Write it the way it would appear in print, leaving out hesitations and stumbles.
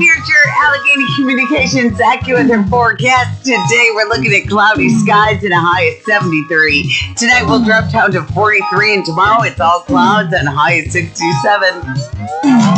here's your Allegheny Communications AccuWeather forecast. Today we're looking at cloudy skies and a high of 73. Tonight we'll drop down to 43, and tomorrow it's all clouds and a high of 67.